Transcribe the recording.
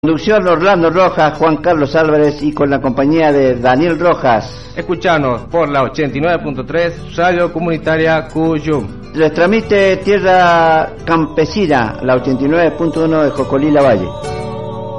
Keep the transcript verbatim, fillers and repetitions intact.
Conducción Orlando Rojas, Juan Carlos Álvarez y con la compañía de Daniel Rojas. Escuchanos por la ochenta y nueve punto tres Radio Comunitaria Cuyum. Les transmite Tierra Campesina, la ochenta y nueve punto uno de Jocolí La Valle.